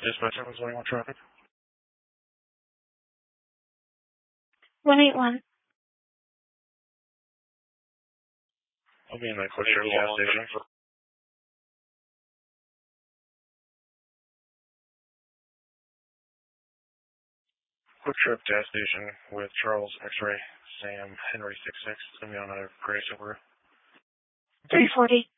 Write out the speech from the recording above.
Dispatch 721 traffic. 181. I'll be in the Quick Trip gas station. Quick Trip gas station with Charles X-Ray Sam Henry 66. It's going to be on a gray Subaru. 340.